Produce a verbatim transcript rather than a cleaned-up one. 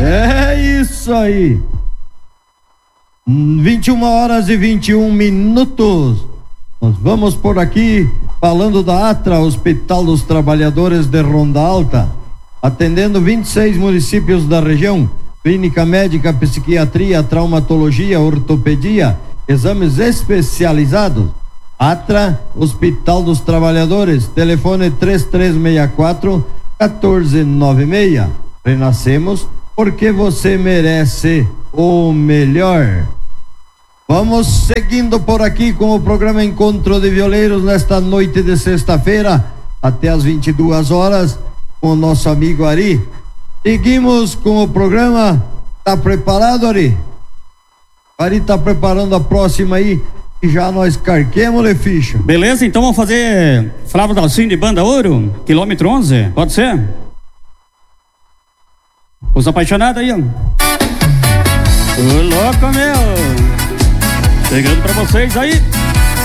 É isso aí. vinte e uma horas e vinte e um minutos. Nós vamos por aqui falando da Atra, Hospital dos Trabalhadores de Ronda Alta, atendendo vinte e seis municípios da região. Clínica médica, psiquiatria, traumatologia, ortopedia, exames especializados. Atra, Hospital dos Trabalhadores, telefone três três seis quatro, um quatro nove seis. Renascemos porque você merece o melhor. Vamos seguindo por aqui com o programa Encontro de Violeiros nesta noite de sexta-feira, até às vinte e duas horas, com o nosso amigo Ari. Seguimos com o programa. Tá preparado, Ari? Ari tá preparando a próxima aí, e já nós carquemos-lhe ficha. Beleza, então vamos fazer Flávio Dalcin de Banda Ouro, quilômetro onze, pode ser? Os apaixonados aí, ó. Ô louco, meu. Chegando pra vocês aí.